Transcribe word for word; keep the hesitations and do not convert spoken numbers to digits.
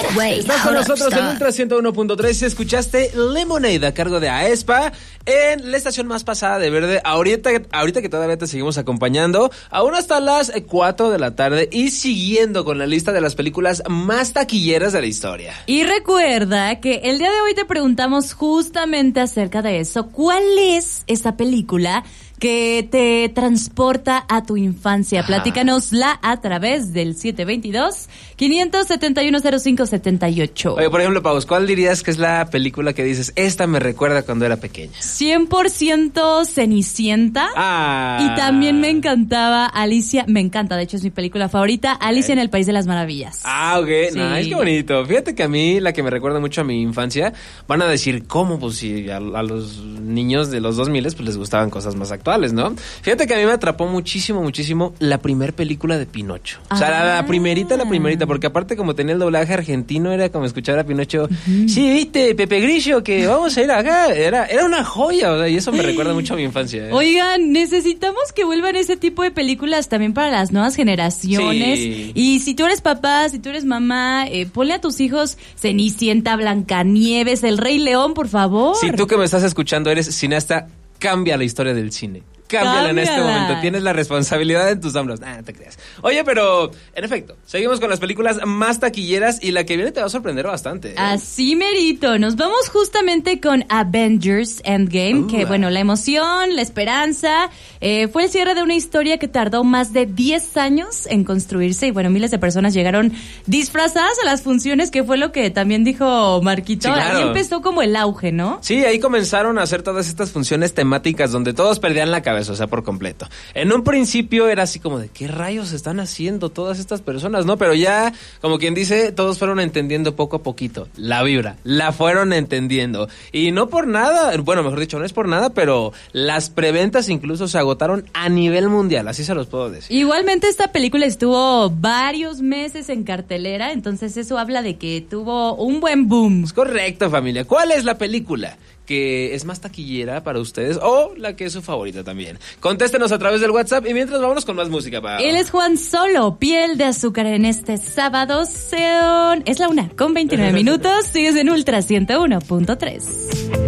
Wait, Estás con nosotros en Ultra ciento uno punto tres y escuchaste Lemonade a cargo de aespa en la estación más pasada de Verde. Ahorita, ahorita que todavía te seguimos acompañando, aún hasta las cuatro de la tarde y siguiendo con la lista de las películas más taquilleras de la historia. Y recuerda que el día de hoy te preguntamos justamente acerca de eso. ¿Cuál es esta película que te transporta a tu infancia? Ajá. Platícanosla a través del siete dos dos, cinco siete uno, cero cinco siete ocho. Oye, por ejemplo, Paus, ¿cuál dirías que es la película que dices, esta me recuerda cuando era pequeña? cien por ciento Cenicienta. Ah. Y también me encantaba Alicia, me encanta, de hecho es mi película favorita, Alicia okay. en el País de las Maravillas. Ah, ok, sí. Nice, qué bonito. Fíjate que a mí, la que me recuerda mucho a mi infancia, van a decir, ¿cómo? Pues si a, a los niños de los dos mil pues les gustaban cosas más actuales, ¿no? Fíjate que a mí me atrapó muchísimo, muchísimo la primer película de Pinocho. O sea, ah. la, la primerita, la primerita, porque aparte como tenía el doblaje argentino, era como escuchar a Pinocho, uh-huh. sí, viste, Pepe Grillo, que vamos a ir acá, era, era una joya, o sea, y eso me recuerda mucho a mi infancia. ¿eh? Oigan, necesitamos que vuelvan ese tipo de películas también para las nuevas generaciones. Sí. Y si tú eres papá, si tú eres mamá, eh, ponle a tus hijos Cenicienta, Blancanieves, El Rey León, por favor. Si tú que me estás escuchando eres cineasta, cambia la historia del cine. Cámbiala en este momento. Tienes la responsabilidad en tus hombros. Ah, no te creas. Oye, pero, en efecto, seguimos con las películas más taquilleras y la que viene te va a sorprender bastante. ¿eh? Así merito. Nos vamos justamente con Avengers Endgame, uh, que, bueno, la emoción, la esperanza, eh, fue el cierre de una historia que tardó más de diez años en construirse y, bueno, miles de personas llegaron disfrazadas a las funciones, que fue lo que también dijo Marquito. Sí, claro. Ahí empezó como el auge, ¿no? Sí, ahí comenzaron a hacer todas estas funciones temáticas donde todos perdían la cabeza. O sea, por completo. En un principio era así como de, ¿qué rayos están haciendo todas estas personas? ¿No? Pero ya, como quien dice, todos fueron entendiendo poco a poquito la vibra, la fueron entendiendo. Y no por nada, bueno, mejor dicho, no es por nada, pero las preventas incluso se agotaron a nivel mundial, así se los puedo decir. Igualmente esta película estuvo varios meses en cartelera, entonces eso habla de que tuvo un buen boom. Es correcto, familia. ¿Cuál es la película que es más taquillera para ustedes o la que es su favorita también? Contéstenos a través del WhatsApp y mientras vámonos con más música. Pa. Él es Juan Solo, Piel de Azúcar en este sábado. Son... Es la una con veintinueve minutos. Sigues en Ultra ciento uno punto tres.